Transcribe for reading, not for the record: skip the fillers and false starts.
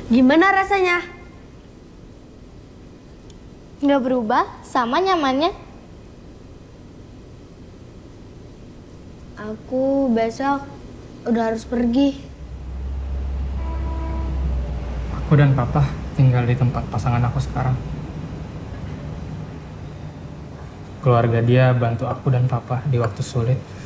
Gimana rasanya? Nggak berubah, sama nyamannya. Aku besok udah harus pergi. Aku dan Papa tinggal di tempat pasangan aku sekarang. Keluarga dia bantu aku dan Papa di waktu sulit.